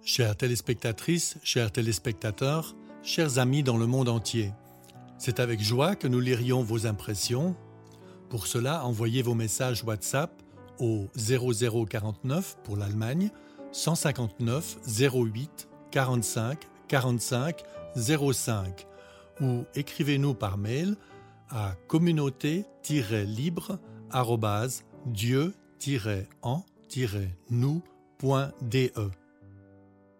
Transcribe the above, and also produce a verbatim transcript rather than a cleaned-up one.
Chères téléspectatrices, chers téléspectateurs, chers amis dans le monde entier, c'est avec joie que nous lirions vos impressions. Pour cela, envoyez vos messages WhatsApp au zéro zéro quarante-neuf pour l'Allemagne, cent cinquante-neuf zéro huit quarante-cinq quarante-cinq zéro cinq ou écrivez-nous par mail à communauté tiret libre arobase dieu tiret en tiret nous point d e.